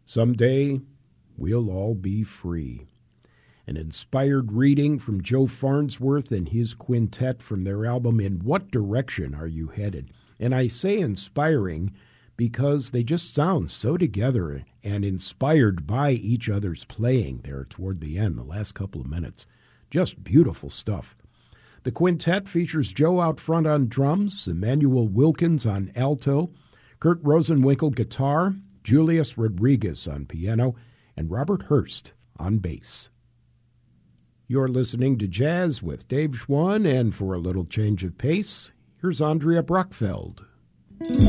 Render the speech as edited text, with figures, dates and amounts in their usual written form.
Someday we'll all be free. An inspired reading from Joe Farnsworth and his quintet from their album In What Direction Are You Headed? And I say inspiring because they just sound so together and inspired by each other's playing there toward the end, the last couple of minutes. Just beautiful stuff. The quintet features Joe out front on drums, Emmanuel Wilkins on alto, Kurt Rosenwinkel guitar, Julius Rodriguez on piano, and Robert Hurst on bass. You're listening to Jazz with Dave Schwann, and for a little change of pace, here's Andrea Brockfeld.